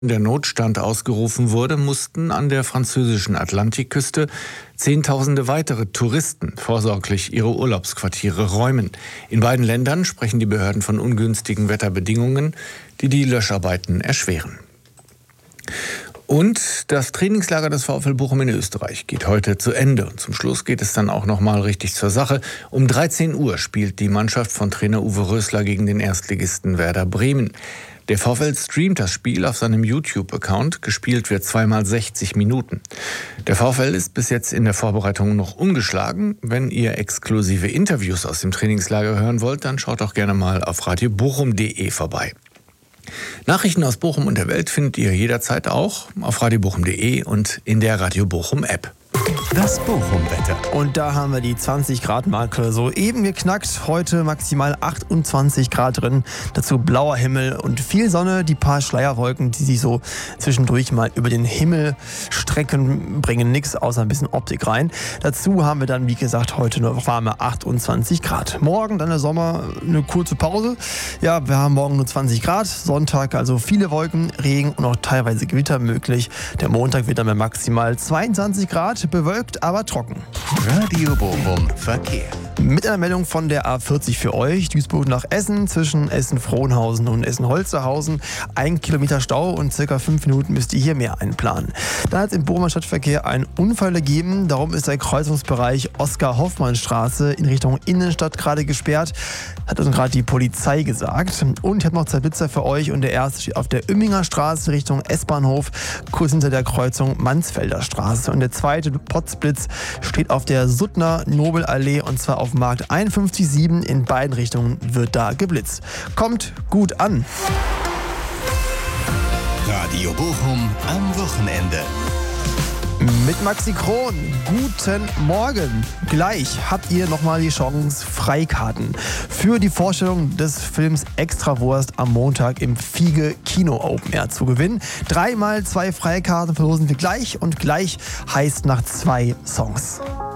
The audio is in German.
der Notstand ausgerufen wurde, mussten an der französischen Atlantikküste Zehntausende weitere Touristen vorsorglich ihre Urlaubsquartiere räumen. In beiden Ländern sprechen die Behörden von ungünstigen Wetterbedingungen, die die Löscharbeiten erschweren. Und das Trainingslager des VfL Bochum in Österreich geht heute zu Ende. Und zum Schluss geht es dann auch noch mal richtig zur Sache. Um 13 Uhr spielt die Mannschaft von Trainer Uwe Rösler gegen den Erstligisten Werder Bremen. Der VfL streamt das Spiel auf seinem YouTube-Account. Gespielt wird zweimal 60 Minuten. Der VfL ist bis jetzt in der Vorbereitung noch ungeschlagen. Wenn ihr exklusive Interviews aus dem Trainingslager hören wollt, dann schaut doch gerne mal auf radiobochum.de vorbei. Nachrichten aus Bochum und der Welt findet ihr jederzeit auch auf radiobochum.de und in der Radio Bochum App. Das Bochum-Wetter. Und da haben wir die 20-Grad-Marke soeben geknackt. Heute maximal 28 Grad drin. Dazu blauer Himmel und viel Sonne. Die paar Schleierwolken, die sich so zwischendurch mal über den Himmel strecken, bringen nichts außer ein bisschen Optik rein. Dazu haben wir dann, wie gesagt, heute nur warme 28 Grad. Morgen dann der Sommer, eine kurze Pause. Ja, wir haben morgen nur 20 Grad. Sonntag also viele Wolken, Regen und auch teilweise Gewitter möglich. Der Montag wird dann bei maximal 22 Grad. Bewölkt, aber trocken. Radio Bochum Verkehr. Mit einer Meldung von der A40 für euch. Duisburg nach Essen, zwischen Essen-Frohnhausen und Essen-Holsterhausen. 1 Kilometer Stau und circa 5 Minuten müsst ihr hier mehr einplanen. Dann hat es im Bochumer Stadtverkehr einen Unfall gegeben. Darum ist der Kreuzungsbereich Oskar-Hoffmann-Straße in Richtung Innenstadt gerade gesperrt. Hat uns gerade die Polizei gesagt. Und ich habe noch 2 Blitzer für euch. Und der erste steht auf der Umminger Straße Richtung S-Bahnhof, kurz hinter der Kreuzung Mansfelder Straße. Und der zweite Potzblitz steht auf der Suttner-Nobel-Allee und zwar auf Markt 51,7. In beiden Richtungen wird da geblitzt. Kommt gut an. Radio Bochum am Wochenende. Mit Maxi Kron, guten Morgen. Gleich habt ihr nochmal die Chance, Freikarten für die Vorstellung des Films Extrawurst am Montag im Fiege Kino Open Air zu gewinnen. 3 mal 2 Freikarten verlosen wir gleich und gleich heißt nach 2 Songs.